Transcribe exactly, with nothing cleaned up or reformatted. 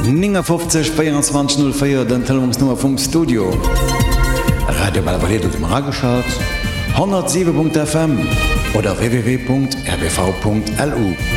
fünfzig vierundzwanzig null vier den Telefonsnummer vom Studio. Radio Valladolid dem Rageschaut hundertsieben Punkt F M oder w w w Punkt r b v Punkt l u.